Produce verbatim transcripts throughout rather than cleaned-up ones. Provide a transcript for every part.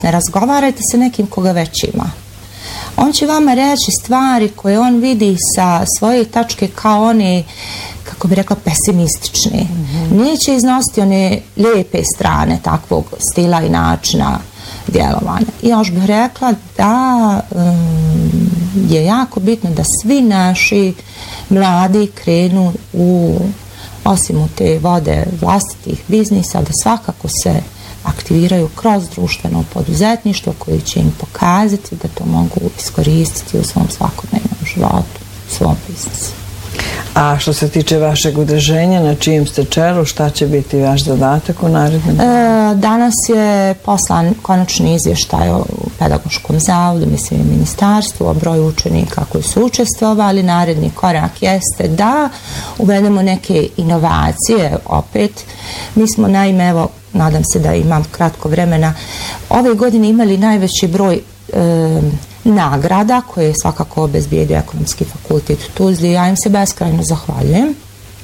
Ne razgovarajte sa nekim koga već ima. On će vama reći stvari koje on vidi sa svoje tačke kao one, kako bi rekla, pesimistične. Mm-hmm. Neće iznositi one lijepe strane takvog stila i načina djelovanja. I još bih rekla da um, je jako bitno da svi naši mladi krenu u, osim u te vode vlastitih biznisa, da svakako se aktiviraju kroz društveno poduzetništvo koje će im pokazati da to mogu iskoristiti u svom svakodnevnom životu, u svom biznisu. A što se tiče vašeg udruženja, na čijem ste čelu, šta će biti vaš zadatak u narednom? E, danas je poslan konačni izvještaj o pedagoškom zavodu, mislim i ministarstvu, o broju učenika koji su učestvovali. Naredni korak jeste da uvedemo neke inovacije opet. Mi smo naime, evo, nadam se da imam kratko vremena, ove godine imali najveći broj e, nagrada koje je svakako obezbijedio Ekonomski fakultet u Tuzli. Ja im se beskrajno zahvaljujem.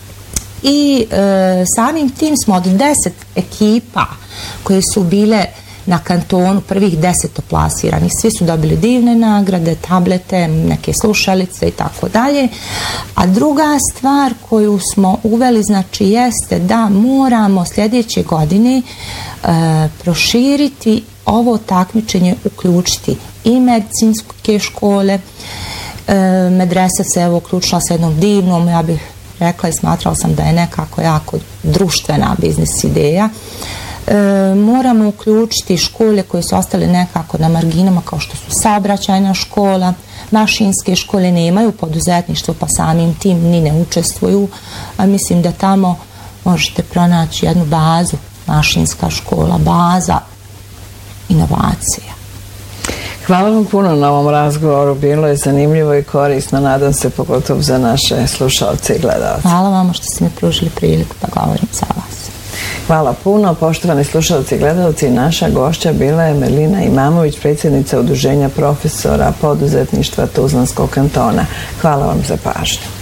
I e, samim tim smo od deset ekipa koje su bile na kantonu, prvih deset plasiranih, svi su dobili divne nagrade, tablete, neke slušalice i tako dalje. A druga stvar koju smo uveli, znači, jeste da moramo sljedeće godine e, proširiti ovo takmičenje, uključiti i medicinske škole. E, medresa se evo uključila sa jednom divnom, ja bih rekla i smatrala sam da je nekako jako društvena biznis ideja. E, moramo uključiti škole koje su ostale nekako na marginama, kao što su saobraćajna škola, mašinske škole nemaju poduzetništvo pa samim tim ni ne učestvuju, a mislim da tamo možete pronaći jednu bazu, mašinska škola, baza inovacija. Hvala vam puno na ovom razgovoru, bilo je zanimljivo i korisno, nadam se pogotovo za naše slušalce i gledalce. Hvala vam što ste mi pružili priliku da govorim za vas. Hvala puno, poštovani slušalci i gledalci, naša gošća bila je Merlina Imamović, predsjednica Udruženja profesora poduzetništva Tuzlanskog kantona. Hvala vam za pažnju.